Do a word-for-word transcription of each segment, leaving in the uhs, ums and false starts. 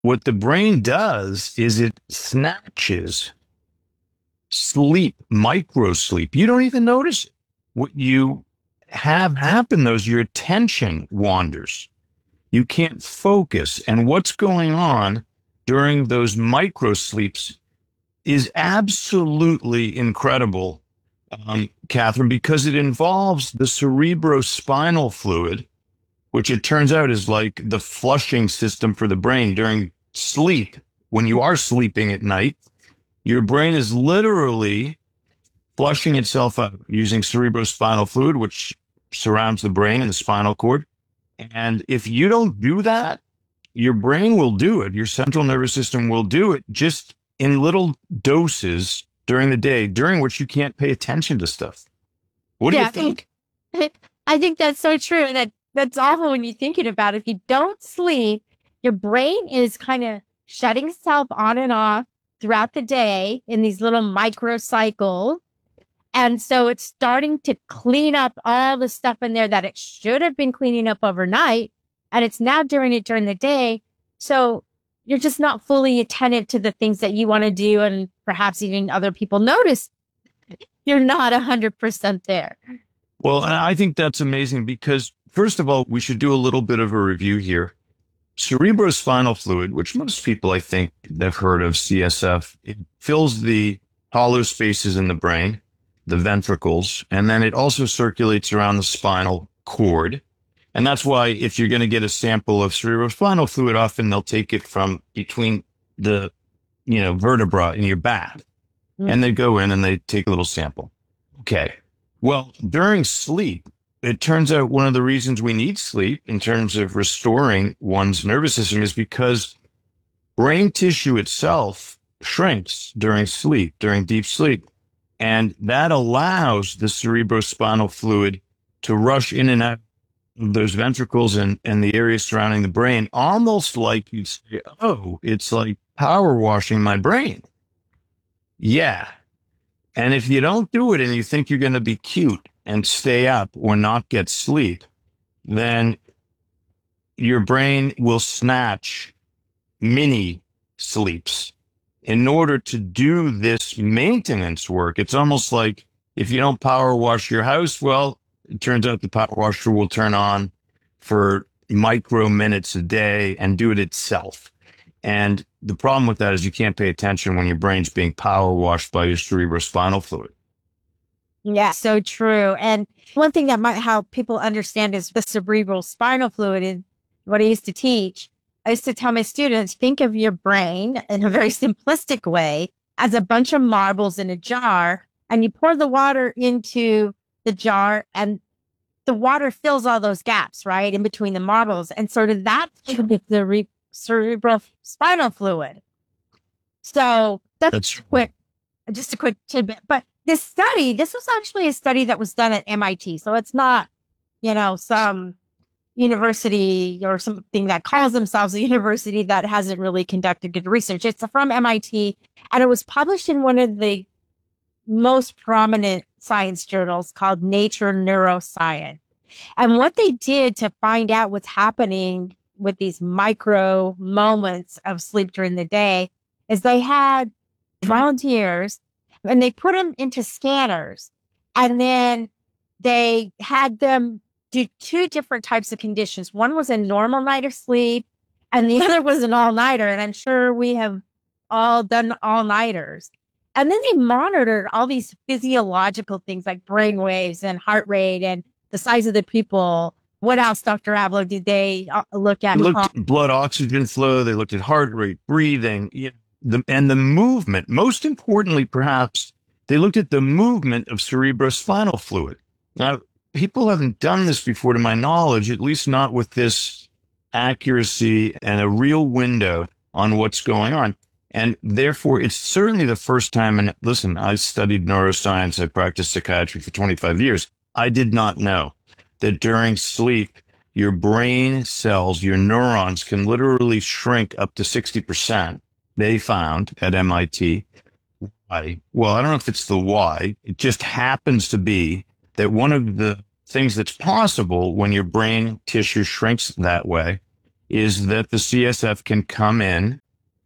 What the brain does is it snatches sleep, micro sleep. You don't even notice it. What you have happen, though, is your attention wanders. You can't focus. And what's going on during those micro sleeps is absolutely incredible, um, Catherine, because it involves the cerebrospinal fluid, which it turns out is like the flushing system for the brain during sleep. When you are sleeping at night, your brain is literally flushing itself out using cerebrospinal fluid, which surrounds the brain and the spinal cord. And if you don't do that, your brain will do it. Your central nervous system will do it just in little doses during the day, during which you can't pay attention to stuff. What do Yeah, you I think? think I think that's so true. And that that's awful when you're thinking about it. If you don't sleep, your brain is kind of shutting itself on and off throughout the day in these little micro cycles. And so it's starting to clean up all the stuff in there that it should have been cleaning up overnight. And it's now doing it during the day. So you're just not fully attentive to the things that you want to do. And perhaps even other people notice you're not one hundred percent there. Well, and I think that's amazing because, first of all, we should do a little bit of a review here. Cerebrospinal fluid, which most people, I think, have heard of, C S F, it fills the hollow spaces in the brain, the ventricles, and then it also circulates around the spinal cord. And that's why if you're going to get a sample of cerebrospinal fluid, often they'll take it from between the, you know, vertebra in your back. Mm. And they go in and they take a little sample. Okay. Well, during sleep, it turns out one of the reasons we need sleep in terms of restoring one's nervous system is because brain tissue itself shrinks during sleep, during deep sleep. And that allows the cerebrospinal fluid to rush in and out of those ventricles and, and the area surrounding the brain, almost like you'd say, oh, it's like power washing my brain. Yeah. And if you don't do it and you think you're going to be cute and stay up or not get sleep, then your brain will snatch mini sleeps in order to do this maintenance work. It's almost like if you don't power wash your house, well, it turns out the power washer will turn on for micro minutes a day and do it itself. And the problem with that is you can't pay attention when your brain's being power washed by your cerebrospinal fluid. Yeah, so true. And one thing that might help people understand is the cerebral spinal fluid. And what I used to teach, I used to tell my students, think of your brain in a very simplistic way as a bunch of marbles in a jar, and you pour the water into the jar and the water fills all those gaps, right, in between the marbles. And sort of that's the re- cerebral spinal fluid. So that's, that's quick, just a quick tidbit. But this study, this was actually a study that was done at M I T. So it's not, you know, some university or something that calls themselves a university that hasn't really conducted good research. It's from M I T, and it was published in one of the most prominent science journals called Nature Neuroscience. And what they did to find out what's happening with these micro moments of sleep during the day is they had volunteers and they put them into scanners, and then they had them do two different types of conditions. One was a normal night of sleep and the other was an all-nighter. And I'm sure we have all done all-nighters. And then they monitored all these physiological things like brain waves and heart rate and the size of the pupil. What else, Doctor Avilo, did they look at? They looked at blood oxygen flow. They looked at heart rate, breathing, you know, the, and the movement. Most importantly, perhaps, they looked at the movement of cerebrospinal fluid. Now, people haven't done this before, to my knowledge, at least not with this accuracy and a real window on what's going on. And therefore, it's certainly the first time. And listen, I studied neuroscience. I practiced psychiatry for twenty-five years. I did not know that during sleep, your brain cells, your neurons can literally shrink up to sixty percent. They found at M I T. Why? Well, I don't know if it's the why. It just happens to be that one of the things that's possible when your brain tissue shrinks that way is that the C S F can come in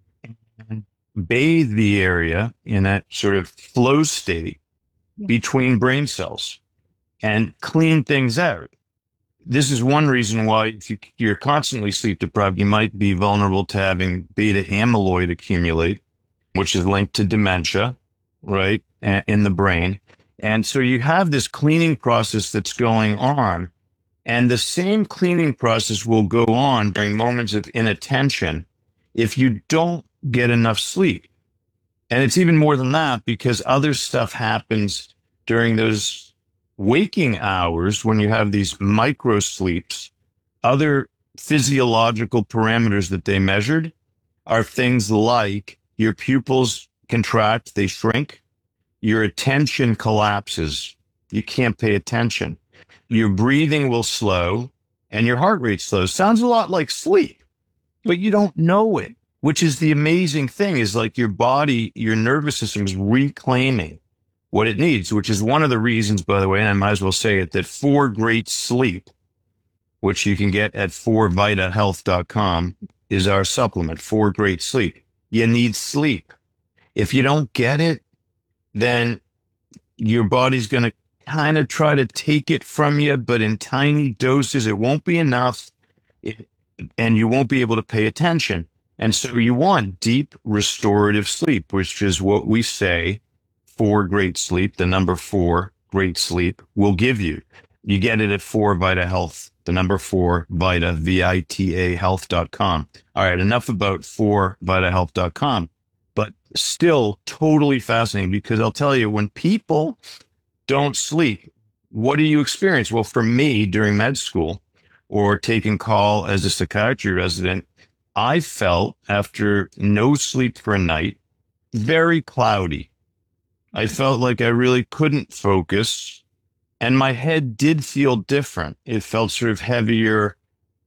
and bathe the area in that sort of flow state between brain cells and clean things out. This is one reason why if you, you're constantly sleep deprived, you might be vulnerable to having beta amyloid accumulate, which is linked to dementia, right, in the brain. And so you have this cleaning process that's going on, and the same cleaning process will go on during moments of inattention if you don't get enough sleep. And it's even more than that because other stuff happens during those waking hours when you have these micro sleeps. Other physiological parameters that they measured are things like your pupils contract, they shrink, your attention collapses, you can't pay attention, your breathing will slow, and your heart rate slows. Sounds a lot like sleep, but you don't know it, which is the amazing thing, is like your body, your nervous system is reclaiming what it needs, which is one of the reasons, by the way, and I might as well say it, that For Great Sleep, which you can get at four vita health dot com, is our supplement, For Great Sleep. You need sleep. If you don't get it, then your body's going to kind of try to take it from you, but in tiny doses. It won't be enough, it, and you won't be able to pay attention. And so you want deep restorative sleep, which is what we say For Great Sleep, the number four, Great Sleep, will give you. You get it at four Vita Health, the number four, Vita, V I T A health dot com. All right, enough about four vita health dot com, but still totally fascinating because I'll tell you, when people don't sleep, what do you experience? Well, for me, during med school or taking call as a psychiatry resident, I felt after no sleep for a night, very cloudy. I felt like I really couldn't focus, and my head did feel different. It felt sort of heavier,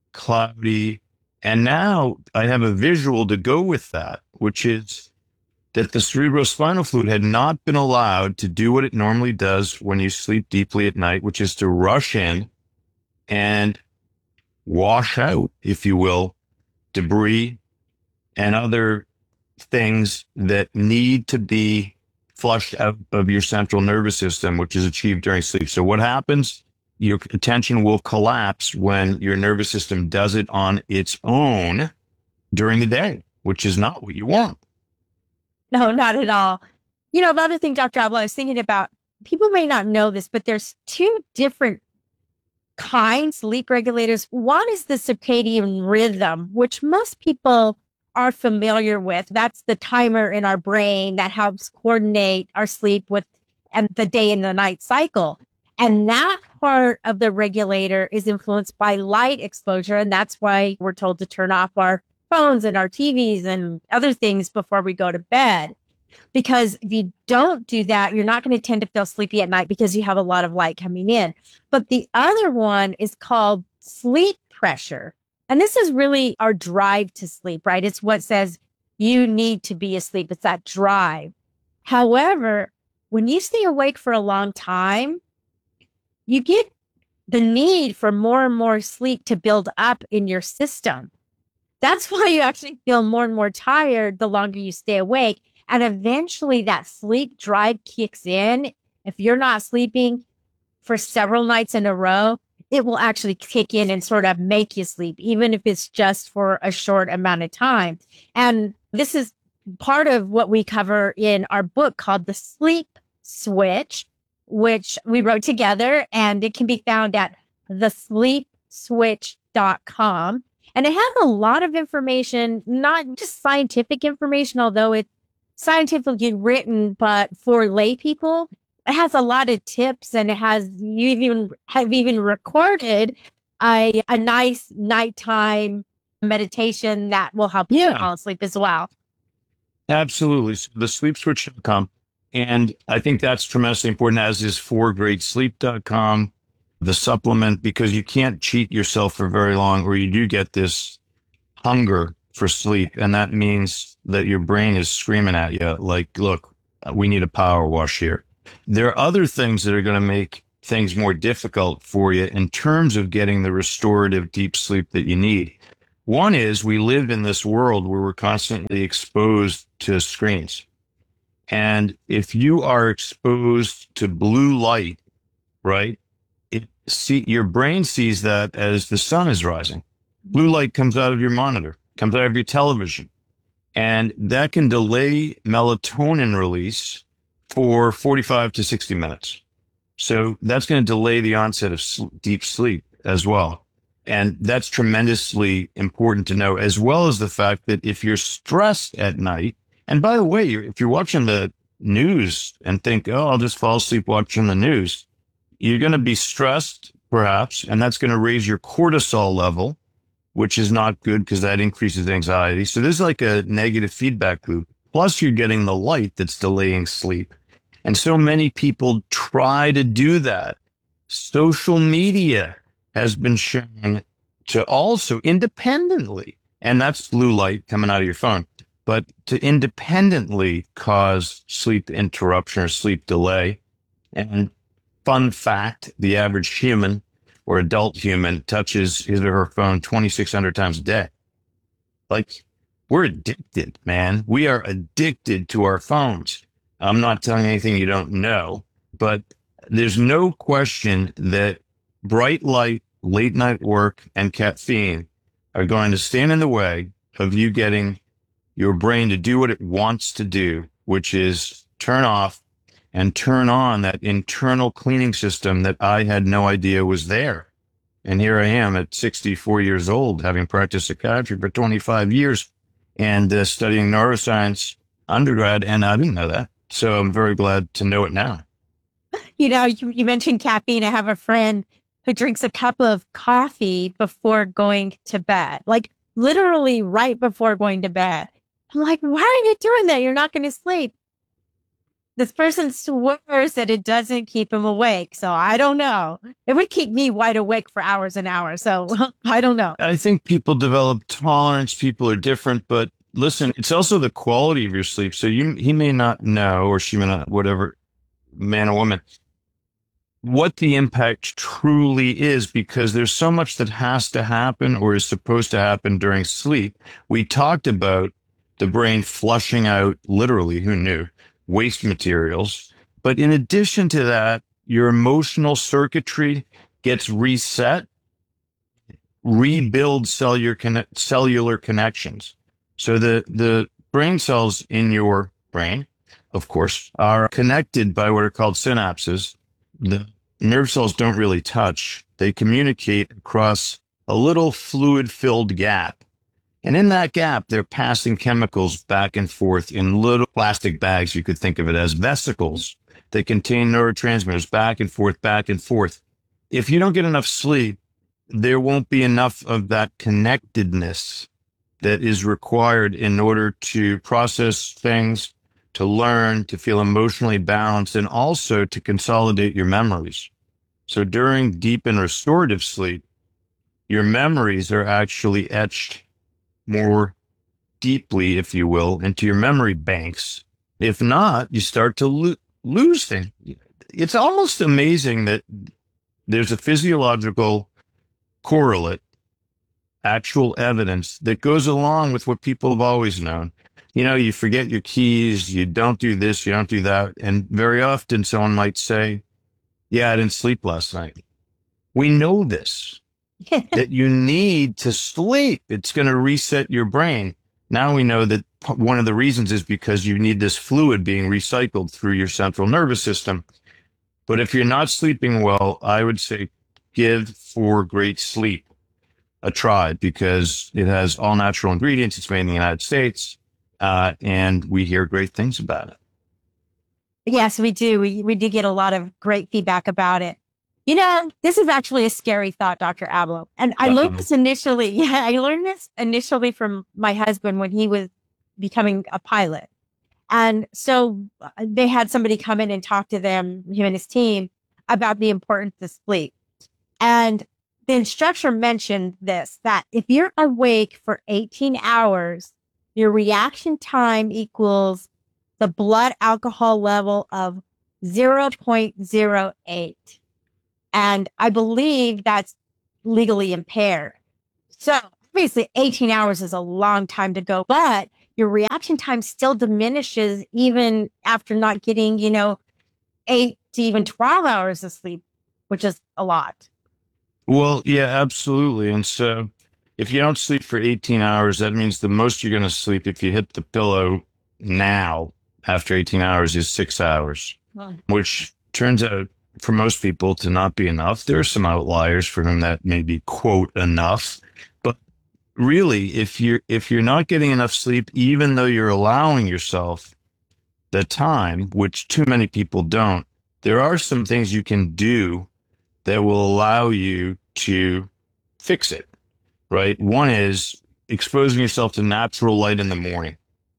cloudy. And now I have a visual to go with that, which is that the cerebrospinal fluid had not been allowed to do what it normally does when you sleep deeply at night, which is to rush in and wash out, if you will, debris and other things that need to be flushed out of your central nervous system, which is achieved during sleep. So what happens? Your attention will collapse when your nervous system does it on its own during the day, which is not what you want. No, not at all. You know, another thing, Doctor Abla, I was thinking about, people may not know this, but there's two different kinds of sleep regulators. One is the circadian rhythm, which most people are familiar with. That's the timer in our brain that helps coordinate our sleep with and the day and the night cycle. And that part of the regulator is influenced by light exposure. And that's why we're told to turn off our phones and our T Vs and other things before we go to bed. Because if you don't do that, you're not going to tend to feel sleepy at night because you have a lot of light coming in. But the other one is called sleep pressure. And this is really our drive to sleep, right? It's what says you need to be asleep. It's that drive. However, when you stay awake for a long time, you get the need for more and more sleep to build up in your system. That's why you actually feel more and more tired the longer you stay awake. And eventually that sleep drive kicks in. If you're not sleeping for several nights in a row, it will actually kick in and sort of make you sleep, even if it's just for a short amount of time. And this is part of what we cover in our book called The Sleep Switch, which we wrote together, and it can be found at the sleep switch dot com. And it has a lot of information, not just scientific information, although it's scientifically written, but for lay people, it has a lot of tips, and it has, you even have even recorded a, a nice nighttime meditation that will help you Yeah. fall asleep as well. Absolutely. So the sleep switch dot com. And I think that's tremendously important, as is for great sleep dot com, the supplement, because you can't cheat yourself for very long, or you do get this hunger for sleep. And that means that your brain is screaming at you like, look, we need a power wash here. There are other things that are going to make things more difficult for you in terms of getting the restorative deep sleep that you need. One is we live in this world where we're constantly exposed to screens. And if you are exposed to blue light, right, it see your brain sees that as the sun is rising. Blue light comes out of your monitor, comes out of your television, and that can delay melatonin release for forty-five to sixty minutes. So that's going to delay the onset of sl- deep sleep as well. And that's tremendously important to know, as well as the fact that if you're stressed at night, and by the way, you're, if you're watching the news and think, oh, I'll just fall asleep watching the news, you're going to be stressed perhaps, and that's going to raise your cortisol level, which is not good because that increases anxiety. So there's like a negative feedback loop. Plus you're getting the light that's delaying sleep. And so many people try to do that. Social media has been shown to also independently, and that's blue light coming out of your phone, but to independently cause sleep interruption or sleep delay. And fun fact, the average human or adult human touches his or her phone twenty-six hundred times a day. Like, we're addicted, man. We are addicted to our phones. I'm not telling you anything you don't know, but there's no question that bright light, late night work, and caffeine are going to stand in the way of you getting your brain to do what it wants to do, which is turn off and turn on that internal cleaning system that I had no idea was there. And here I am at sixty-four years old, having practiced psychiatry for twenty-five years and uh, studying neuroscience undergrad, and I didn't know that. So I'm very glad to know it now. You know, you, you mentioned caffeine. I have a friend who drinks a cup of coffee before going to bed, like literally right before going to bed. I'm like, why are you doing that? You're not going to sleep. This person swears that it doesn't keep him awake. So I don't know. It would keep me wide awake for hours and hours. So I don't know. I think people develop tolerance. People are different, but listen, it's also the quality of your sleep. So you, he may not know, or she may not, whatever, man or woman, what the impact truly is, because there's so much that has to happen or is supposed to happen during sleep. We talked about the brain flushing out, literally, who knew, waste materials. But in addition to that, your emotional circuitry gets reset, rebuild cellular conne- cellular connections. So the, the brain cells in your brain, of course, are connected by what are called synapses. The nerve cells don't really touch. They communicate across a little fluid-filled gap. And in that gap, they're passing chemicals back and forth in little plastic bags. You could think of it as vesicles. They contain neurotransmitters back and forth, back and forth. If you don't get enough sleep, there won't be enough of that connectedness that is required in order to process things, to learn, to feel emotionally balanced, and also to consolidate your memories. So during deep and restorative sleep, your memories are actually etched more deeply, if you will, into your memory banks. If not, you start to lo- lose things. It's almost amazing that there's a physiological correlate, actual evidence that goes along with what people have always known. You know, you forget your keys, you don't do this, you don't do that. And very often someone might say, yeah, I didn't sleep last night. We know this, that you need to sleep. It's going to reset your brain. Now we know that one of the reasons is because you need this fluid being recycled through your central nervous system. But if you're not sleeping well, I would say give For Great Sleep a try, because it has all natural ingredients. It's made in the United States, uh, and we hear great things about it. Yes, we do. We, we do get a lot of great feedback about it. You know, this is actually a scary thought, Doctor Ablow. And I learned this initially. Yeah, I learned this initially from my husband when he was becoming a pilot. And so uh, they had somebody come in and talk to them, him and his team, about the importance of sleep. And the instructor mentioned this, that if you're awake for eighteen hours, your reaction time equals the blood alcohol level of zero point zero eight. And I believe that's legally impaired. So Obviously, eighteen hours is a long time to go, but your reaction time still diminishes even after not getting, you know, eight to even twelve hours of sleep, which is a lot. Well, yeah, absolutely. And so if you don't sleep for eighteen hours, that means the most you're going to sleep if you hit the pillow now after eighteen hours is six hours, Wow. which turns out for most people to not be enough. There are some outliers for whom that may be, quote, enough. But really, if you're if you're not getting enough sleep, even though you're allowing yourself the time, which too many people don't, there are some things you can do that will allow you to fix it, right? One is exposing yourself to natural light in the morning.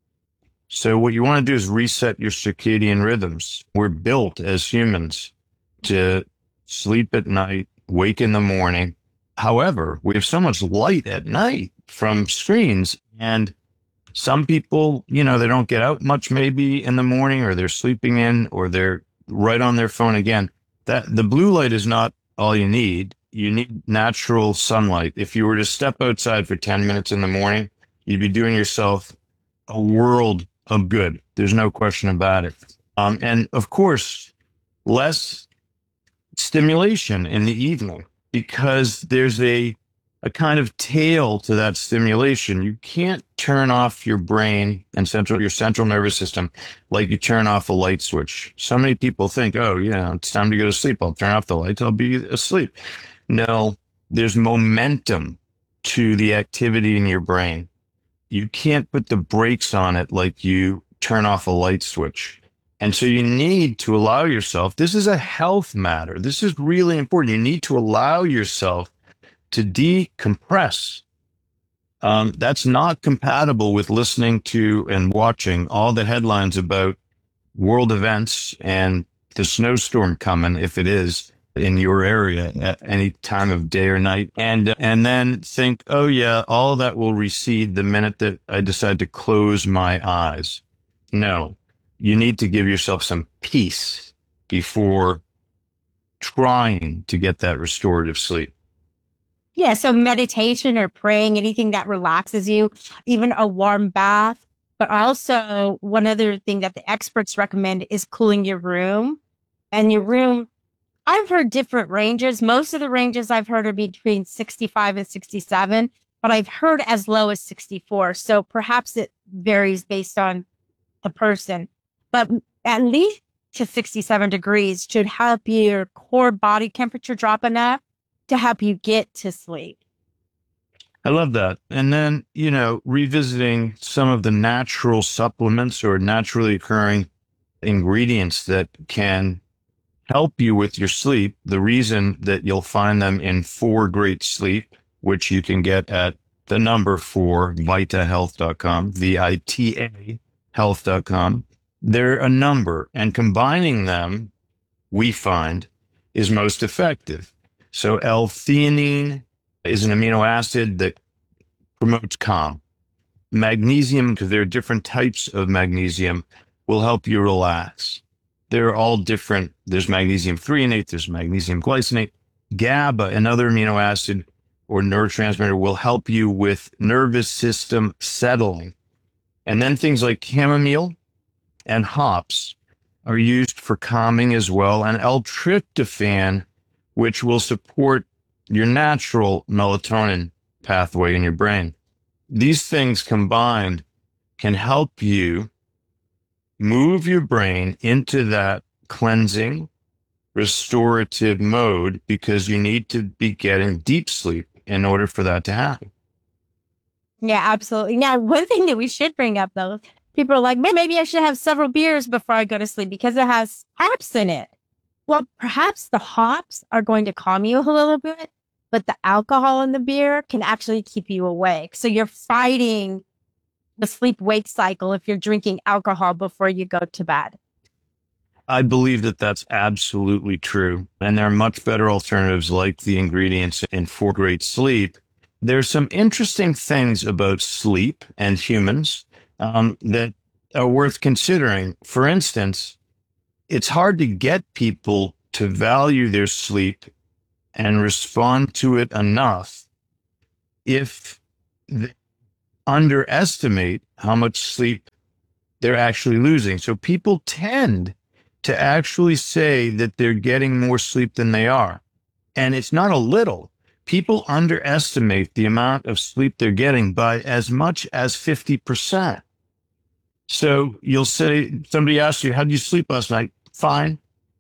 So what you want to do is reset your circadian rhythms. We're built as humans to sleep at night, wake in the morning. However, we have so much light at night from screens, and some people, you know, they don't get out much maybe in the morning, or they're sleeping in, or they're right on their phone again. That the blue light is not all you need. You need natural sunlight. If you were to step outside for ten minutes in the morning, you'd be doing yourself a world of good. There's no question about it. Um, and of course, less stimulation in the evening, because there's a a kind of tail to that stimulation. You can't turn off your brain and central your central nervous system like you turn off a light switch. So many people think, oh, yeah, it's time to go to sleep. I'll turn off the lights. I'll be asleep. No, there's momentum to the activity in your brain. You can't put the brakes on it like you turn off a light switch. And so you need to allow yourself, this is a health matter. This is really important. You need to allow yourself to decompress. Um, that's not compatible with listening to and watching all the headlines about world events and the snowstorm coming, if it is in your area at any time of day or night. And, and then think, oh yeah, all that will recede the minute that I decide to close my eyes. No, you need to give yourself some peace before trying to get that restorative sleep. Yeah. So meditation or praying, anything that relaxes you, even a warm bath. But also, one other thing that the experts recommend is cooling your room. And your room, I've heard different ranges. Most of the ranges I've heard are between sixty-five and sixty-seven, but I've heard as low as sixty-four. So perhaps it varies based on the person. But at least to sixty-seven degrees should help your core body temperature drop enough to help you get to sleep. I love that. And then, you know, revisiting some of the natural supplements or naturally occurring ingredients that can help you with your sleep. The reason that you'll find them in For Great Sleep, which you can get at the number four, vita health dot com, V I T A health dot com. There are a number, and combining them, we find, is most effective. So L-theanine is an amino acid that promotes calm. Magnesium, because there are different types of magnesium, will help you relax. They're all different. There's magnesium threonate, there's magnesium glycinate. GABA, another amino acid or neurotransmitter, will help you with nervous system settling. And then things like chamomile and hops are used for calming as well. And L-tryptophan, which will support your natural melatonin pathway in your brain. These things combined can help you move your brain into that cleansing, restorative mode, because you need to be getting deep sleep in order for that to happen. Yeah, absolutely. Now, one thing that we should bring up, though, people are like, maybe I should have several beers before I go to sleep because it has hops in it. Well, perhaps the hops are going to calm you a little bit, but the alcohol in the beer can actually keep you awake. So you're fighting the sleep-wake cycle if you're drinking alcohol before you go to bed. I believe that that's absolutely true. And there are much better alternatives like the ingredients in For Great Sleep. There's some interesting things about sleep and humans um, that are worth considering. For instance, it's hard to get people to value their sleep and respond to it enough if they underestimate how much sleep they're actually losing. So people tend to actually say that they're getting more sleep than they are. And it's not a little. People underestimate the amount of sleep they're getting by as much as fifty percent. So you'll say, somebody asks you, how did you sleep last night? Fine.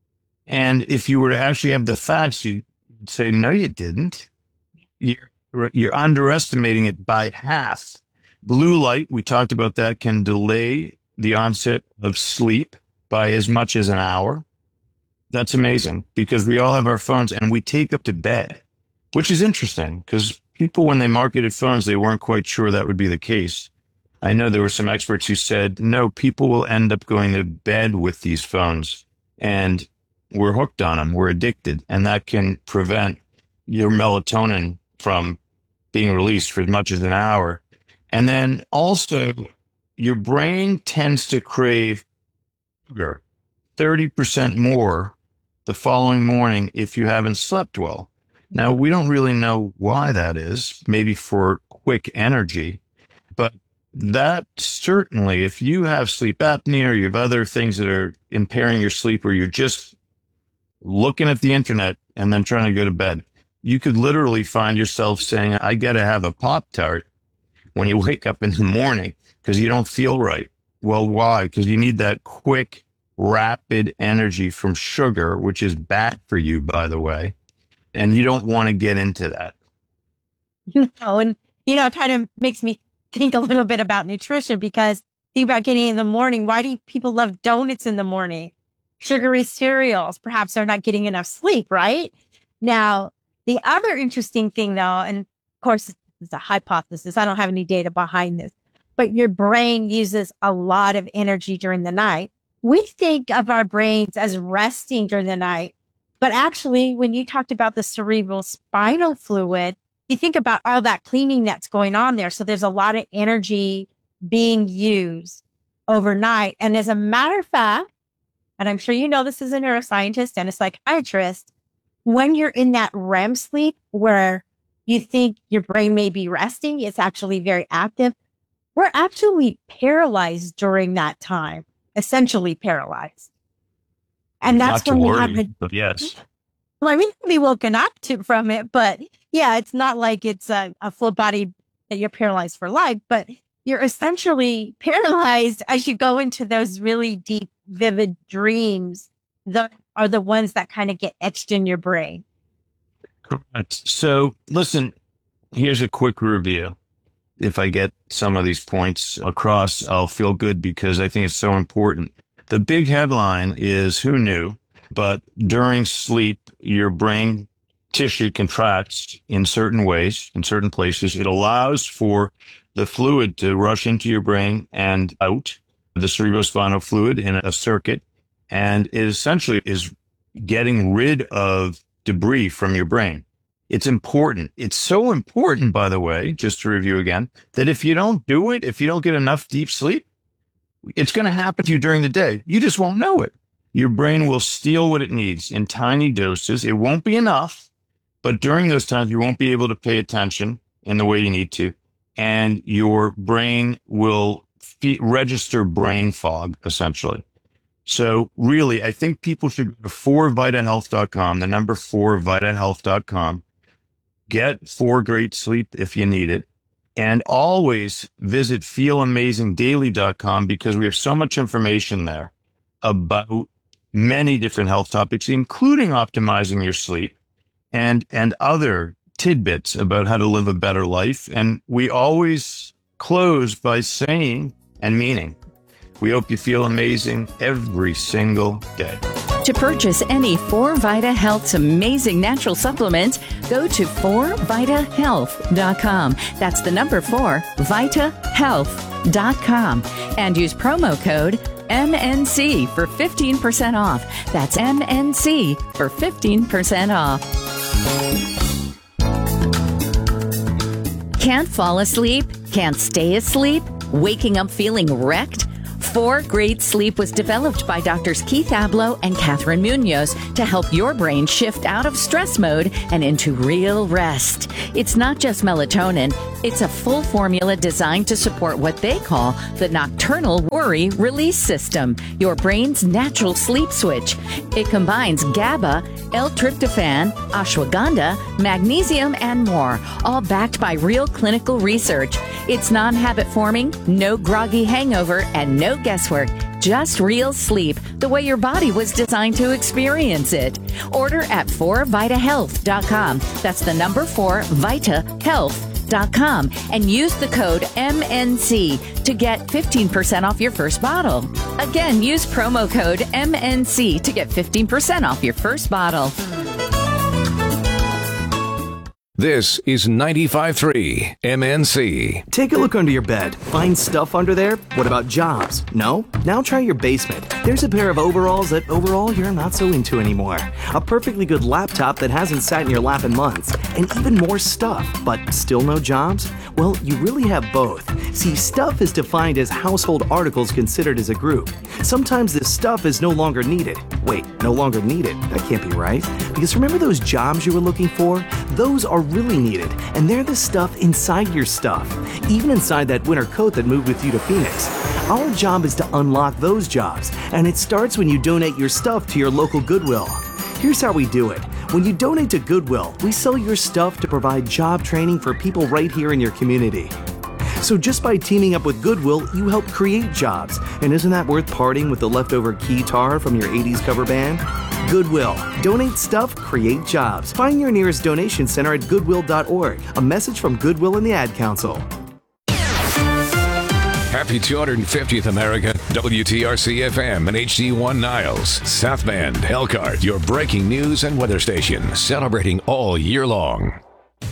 And if you were to actually have the facts, you'd say, no, you didn't. You're, you're underestimating it by half. Blue light, we talked about that, can delay the onset of sleep by as much as an hour. That's amazing because we all have our phones and we take up to bed, which is interesting because people, when they marketed phones, they weren't quite sure that would be the case. I know there were some experts who said, no, people will end up going to bed with these phones and we're hooked on them. We're addicted. And that can prevent your melatonin from being released for as much as an hour. And then also your brain tends to crave sugar thirty percent more the following morning if you haven't slept well. Now, we don't really know why that is, maybe for quick energy, but that certainly, if you have sleep apnea or you have other things that are impairing your sleep, or you're just looking at the internet and then trying to go to bed, you could literally find yourself saying, I got to have a Pop-Tart when you wake up in the morning because you don't feel right. Well, why? Because you need that quick, rapid energy from sugar, which is bad for you, by the way. And you don't want to get into that. You know, and, you know, it kind of makes me think a little bit about nutrition because think about getting in the morning. Why do people love donuts in the morning? Sugary cereals. Perhaps they're not getting enough sleep, right? Now, the other interesting thing, though, and of course, it's a hypothesis. I don't have any data behind this, but your brain uses a lot of energy during the night. We think of our brains as resting during the night, but actually, when you talked about the cerebral spinal fluid, you think about all that cleaning that's going on there. So there's a lot of energy being used overnight. And as a matter of fact, and I'm sure you know this as a neuroscientist and a psychiatrist, when you're in that R E M sleep where you think your brain may be resting, it's actually very active. We're actually paralyzed during that time, essentially paralyzed. And that's Not when to we worry, have a, but yes. well, I mean, we woken up to from it, but yeah, it's not like it's a, a full body that you're paralyzed for life, but you're essentially paralyzed as you go into those really deep, vivid dreams that are the ones that kind of get etched in your brain. Correct. So listen, here's a quick review. If I get some of these points across, I'll feel good because I think it's so important. The big headline is, who knew? But during sleep, your brain tissue contracts in certain ways, in certain places. It allows for the fluid to rush into your brain and out, the cerebrospinal fluid in a circuit, and it essentially is getting rid of debris from your brain. It's important. It's so important, by the way, just to review again, that if you don't do it, if you don't get enough deep sleep, it's going to happen to you during the day. You just won't know it. Your brain will steal what it needs in tiny doses. It won't be enough, but during those times, you won't be able to pay attention in the way you need to. And your brain will fe- register brain fog, essentially. So really, I think people should go to four vita health dot com, the number four vita health dot com. Get four great sleep if you need it. And always visit feel amazing daily dot com because we have so much information there about many different health topics, including optimizing your sleep and, and other tidbits about how to live a better life. And we always close by saying and meaning, we hope you feel amazing every single day. To purchase any four Vita Health's amazing natural supplements, go to four vita health dot com. That's the number four, vita health dot com. And use promo code M N C for fifteen percent off. That's M N C for fifteen percent off. Can't fall asleep? Can't stay asleep? Waking up feeling wrecked? four Great Sleep was developed by Doctors Keith Abloh and Catherine Munoz to help your brain shift out of stress mode and into real rest. It's not just melatonin. It's a full formula designed to support what they call the nocturnal worry release system, your brain's natural sleep switch. It combines GABA, L-tryptophan, ashwagandha, magnesium, and more, all backed by real clinical research. It's non-habit forming, no groggy hangover, and no guesswork. Just real sleep, the way your body was designed to experience it. Order at four vita health dot com. That's the number four, vita health dot com, and use the code M N C to get fifteen percent off your first bottle. Again, use promo code M N C to get fifteen percent off your first bottle. This is ninety-five point three M N C. Take a look under your bed. Find stuff under there? What about jobs? No? Now try your basement. There's a pair of overalls that overall you're not so into anymore. A perfectly good laptop that hasn't sat in your lap in months. And even more stuff, but still no jobs? Well, you really have both. See, stuff is defined as household articles considered as a group. Sometimes this stuff is no longer needed. Wait, no longer needed? That can't be right. Because remember those jobs you were looking for? Those are really needed, and they're the stuff inside your stuff, even inside that winter coat that moved with you to Phoenix. Our job is to unlock those jobs, and it starts when you donate your stuff to your local Goodwill. Here's how we do it. When you donate to Goodwill, we sell your stuff to provide job training for people right here in your community. So just by teaming up with Goodwill, you help create jobs. And isn't that worth parting with the leftover keytar from your eighties cover band? Goodwill. Donate stuff, create jobs. Find your nearest donation center at goodwill dot org. A message from Goodwill and the Ad Council. Happy two hundred fiftieth America, W T R C F M and H D one Niles, South Bend, Elkhart, your breaking news and weather station, celebrating all year long.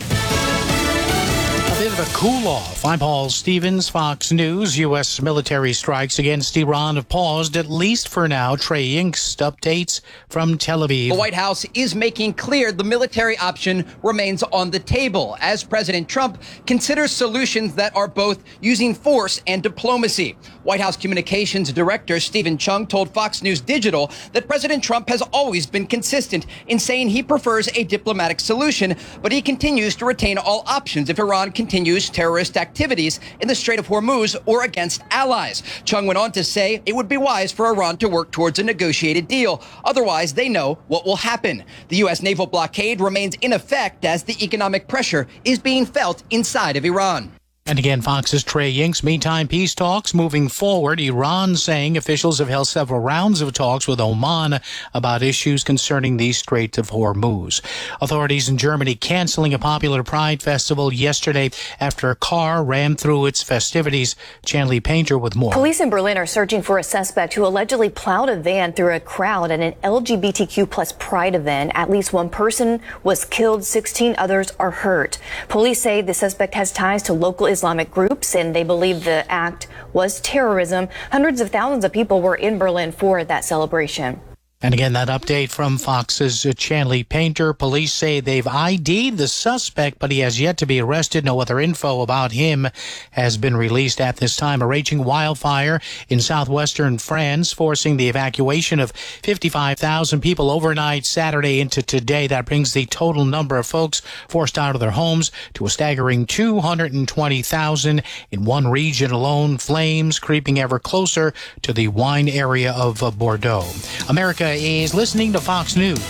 A bit of a cool-off. I'm Paul Stevens, Fox News. U S military strikes against Iran have paused, at least for now. Trey Inks updates from Tel Aviv. The White House is making clear the military option remains on the table as President Trump considers solutions that are both using force and diplomacy. White House Communications Director Stephen Chung told Fox News Digital that President Trump has always been consistent in saying he prefers a diplomatic solution, but he continues to retain all options if Iran continues terrorist activities in the Strait of Hormuz or against allies. Chung went on to say it would be wise for Iran to work towards a negotiated deal. Otherwise, they know what will happen. The U S naval blockade remains in effect as the economic pressure is being felt inside of Iran. And again, Fox's Trey Inks. Meantime, peace talks moving forward. Iran saying officials have held several rounds of talks with Oman about issues concerning the Strait of Hormuz. Authorities in Germany canceling a popular Pride festival yesterday after a car ran through its festivities. Chanley Painter with more. Police in Berlin are searching for a suspect who allegedly plowed a van through a crowd at an L G B T Q plus Pride event. At least one person was killed, sixteen others are hurt. Police say the suspect has ties to local Islamic groups, and they believe the act was terrorism. Hundreds of thousands of people were in Berlin for that celebration. And again, that update from Fox's Chanley Painter. Police say they've I D'd the suspect, but he has yet to be arrested. No other info about him has been released at this time. A raging wildfire in southwestern France, forcing the evacuation of fifty-five thousand people overnight Saturday into today. That brings the total number of folks forced out of their homes to a staggering two hundred twenty thousand in one region alone. Flames creeping ever closer to the wine area of Bordeaux. America is listening to Fox News.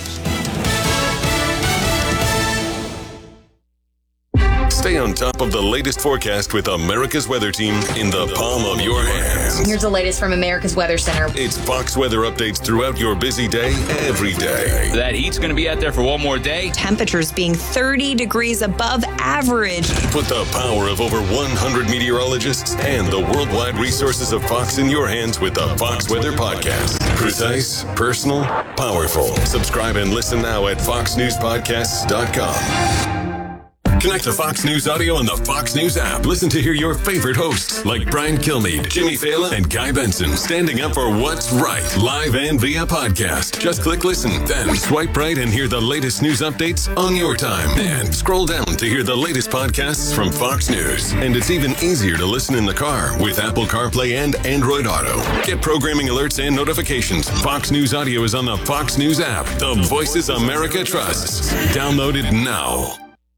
Stay on top of the latest forecast with America's Weather Team in the palm of your hands. Here's the latest from America's Weather Center. It's Fox weather updates throughout your busy day, every day. That heat's going to be out there for one more day. Temperatures being thirty degrees above average. Put the power of over one hundred meteorologists and the worldwide resources of Fox in your hands with the Fox Weather Podcast. Precise, personal, powerful. Subscribe and listen now at fox news podcasts dot com. Connect to Fox News Audio on the Fox News app. Listen to hear your favorite hosts like Brian Kilmeade, Jimmy Fallon, and Guy Benson standing up for what's right, live and via podcast. Just click listen, then swipe right and hear the latest news updates on your time. And scroll down to hear the latest podcasts from Fox News. And it's even easier to listen in the car with Apple CarPlay and Android Auto. Get programming alerts and notifications. Fox News Audio is on the Fox News app. The voices America trusts. Download it now.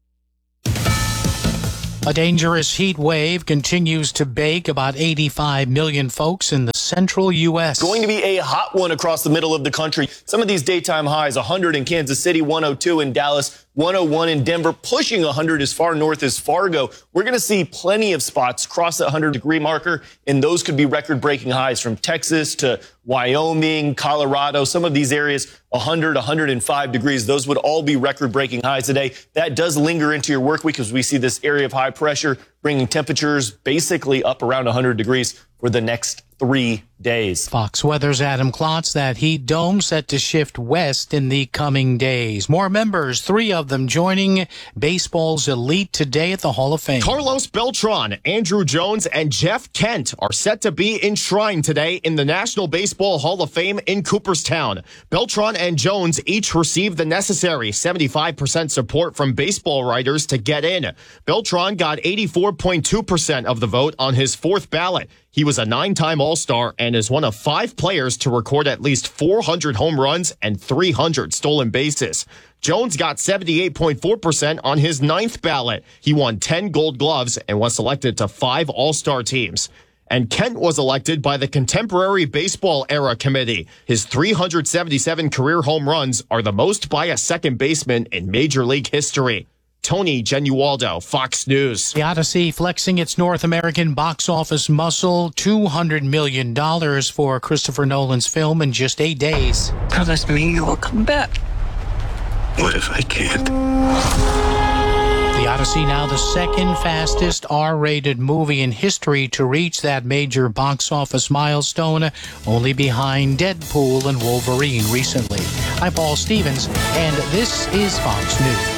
A dangerous heat wave continues to bake about eighty-five million folks in the central U S. Going to be a hot one across the middle of the country. Some of these daytime highs, one hundred in Kansas City, one oh two in Dallas, one oh one in Denver, pushing one hundred as far north as Fargo. We're going to see plenty of spots cross that one hundred degree marker, and those could be record-breaking highs from Texas to Wyoming, Colorado. Some of these areas, one hundred, one hundred five degrees. Those would all be record-breaking highs today. That does linger into your work week because we see this area of high pressure bringing temperatures basically up around one hundred degrees for the next three days. Fox Weather's Adam Klotz. That heat dome set to shift west in the coming days. More members, three of them joining baseball's elite today at the Hall of Fame. Carlos Beltran, Andrew Jones, and Jeff Kent are set to be enshrined today in the National Baseball Hall of Fame in Cooperstown. Beltran and Jones each received the necessary seventy-five percent support from baseball writers to get in. Beltran got eighty-four point two percent of the vote on his fourth ballot. He was a nine-time All-Star and is one of five players to record at least four hundred home runs and three hundred stolen bases. Jones got seventy-eight point four percent on his ninth ballot. He won ten Gold Gloves and was selected to five All-Star teams. And Kent was elected by the Contemporary Baseball Era Committee. His three hundred seventy-seven career home runs are the most by a second baseman in Major League history. Tony Genualdo, Fox News. The Odyssey flexing its North American box office muscle, two hundred million dollars for Christopher Nolan's film in just eight days. That does mean you will come back. What if I can't? The Odyssey now the second fastest R-rated movie in history to reach that major box office milestone, only behind Deadpool and Wolverine recently. I'm Paul Stevens, and this is Fox News.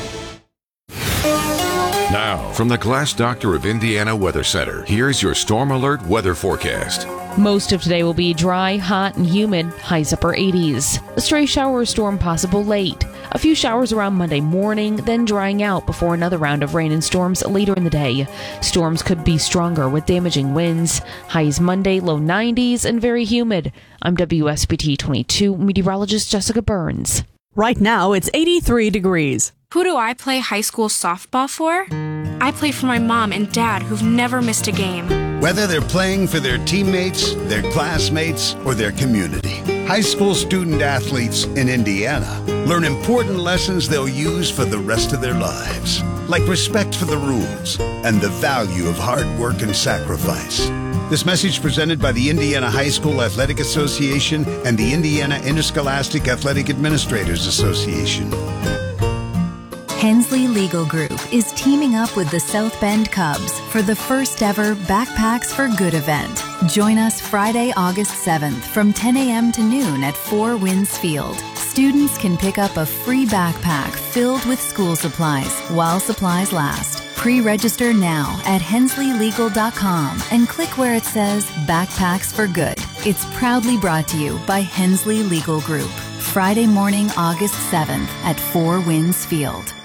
Now, from the Glass Doctor of Indiana Weather Center, here's your Storm Alert weather forecast. Most of today will be dry, hot, and humid, highs upper eighties. A stray shower or storm possible late. A few showers around Monday morning, then drying out before another round of rain and storms later in the day. Storms could be stronger with damaging winds. Highs Monday, low nineties, and very humid. I'm W S B T twenty-two meteorologist Jessica Burns. Right now, it's eighty-three degrees. Who do I play high school softball for? I play for my mom and dad who've never missed a game. Whether they're playing for their teammates, their classmates, or their community, high school student athletes in Indiana learn important lessons they'll use for the rest of their lives, like respect for the rules and the value of hard work and sacrifice. This message presented by the Indiana High School Athletic Association and the Indiana Interscholastic Athletic Administrators Association. Hensley Legal Group is teaming up with the South Bend Cubs for the first ever Backpacks for Good event. Join us Friday, August seventh from ten a.m. to noon at Four Winds Field. Students can pick up a free backpack filled with school supplies while supplies last. Pre-register now at hensley legal dot com and click where it says Backpacks for Good. It's proudly brought to you by Hensley Legal Group. Friday morning, August seventh at Four Winds Field.